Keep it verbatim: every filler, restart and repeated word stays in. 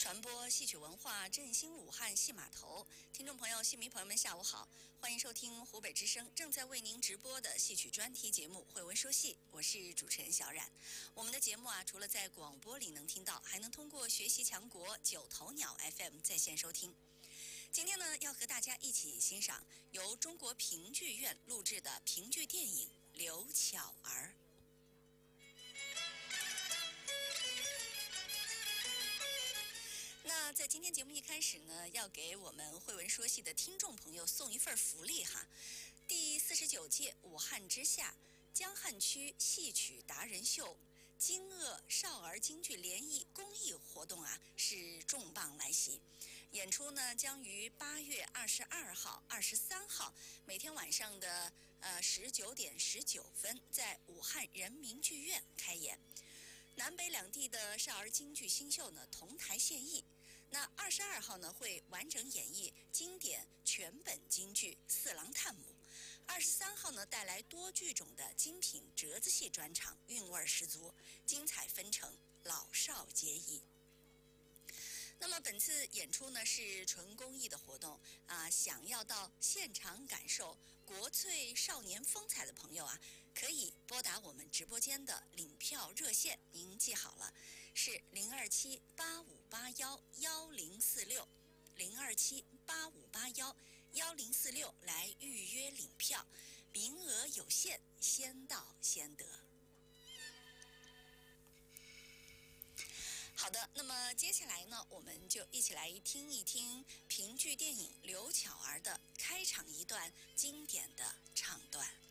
传播戏曲文化，振兴武汉戏码头。听众朋友、戏迷朋友们，下午好，欢迎收听湖北之声正在为您直播的戏曲专题节目《慧文说戏》，我是主持人小冉。我们的节目啊，除了在广播里能听到，还能通过学习强国九头鸟 F M 在线收听。今天呢，要和大家一起欣赏由中国评剧院录制的评剧电影《刘巧儿》。那在今天节目一开始呢，要给我们慧文说戏的听众朋友送一份福利哈。第四十九届武汉之夏江汉区戏曲达人秀京鄂少儿京剧联谊公益活动啊，是重磅来袭。演出呢将于八月二十二号、二十三号每天晚上的呃十九点十九分，在武汉人民剧院开演。南北两地的少儿京剧新秀呢同台献艺。那二十二号呢会完整演绎经典全本京剧《四郎探母》，二十三号呢带来多剧种的精品折子戏专场，韵味十足，精彩纷呈，老少皆宜。那么本次演出呢是纯公益的活动啊，想要到现场感受国粹少年风采的朋友啊，可以拨打我们直播间的领票热线，您记好了，是零二七八五八幺幺零四六，零二七八五八幺幺零四六来预约领票，名额有限，先到先得。好的，那么接下来呢，我们就一起来听一听评剧电影《刘巧儿》的开场一段经典的唱段。